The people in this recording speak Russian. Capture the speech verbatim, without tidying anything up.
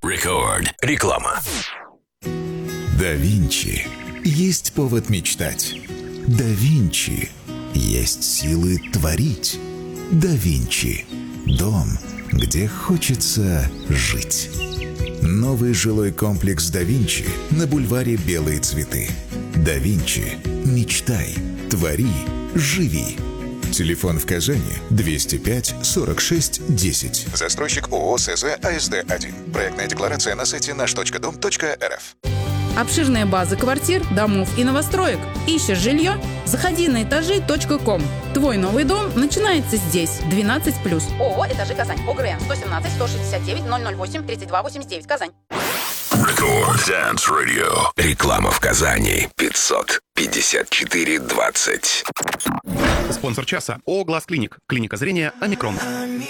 Рекорд. Реклама. Да Винчи. Есть повод мечтать. Да Винчи. Есть силы творить. Да Винчи. Дом, где хочется жить. Новый жилой комплекс Да Винчи на бульваре Белые цветы. Да Винчи. Мечтай. Твори. Живи. Телефон в Казани двести пять сорок шесть десять. Застройщик ООО СЗ АСД один. Проектная декларация на сайте наш точка дом точка эр эф. Обширные базы квартир, домов и новостроек. Ищешь жилье? Заходи на этажи точка ком. Твой новый дом начинается здесь. двенадцать плюс. ООО «Этажи Казань». ОГРН сто семнадцать сто шестьдесят девять ноль ноль восемь тридцать два восемьдесят девять. Казань. Рекорд Dance Radio. Реклама в Казани. пятьсот пятьдесят четыре двадцать. Спонсор часа ООО «Глаз Клиник». Клиника зрения «Омикрон».